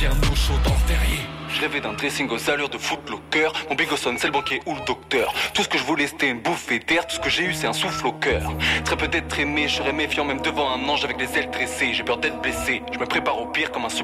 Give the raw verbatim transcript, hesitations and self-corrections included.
bien au chaud dans ce terrier. Je rêvais d'un dressing aux allures de footlocker. Mon bigosson c'est le banquier ou le docteur. Tout ce que je voulais c'était une bouffée d'air. Tout ce que j'ai eu c'est un souffle au cœur. Très peu d'être aimé, je serais méfiant même devant un ange avec les ailes tressées. J'ai peur d'être blessé, je me prépare au pire comme un